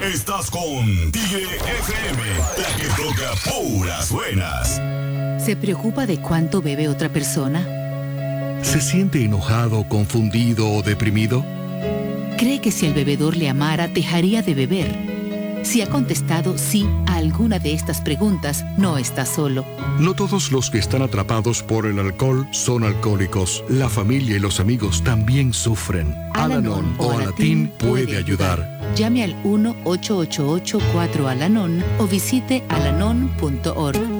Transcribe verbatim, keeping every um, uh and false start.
Estás con Tigre F M, la que toca puras buenas. ¿Se preocupa de cuánto bebe otra persona? ¿Se siente enojado, confundido o deprimido? ¿Cree que si el bebedor le amara, dejaría de beber? Si ha contestado sí a alguna de estas preguntas, no está solo. No todos los que están atrapados por el alcohol son alcohólicos. La familia y los amigos también sufren. Al-Anon o Alatín puede ayudar. Llame al uno ocho ocho ocho cuatro Al-Anon o visite alanon punto org.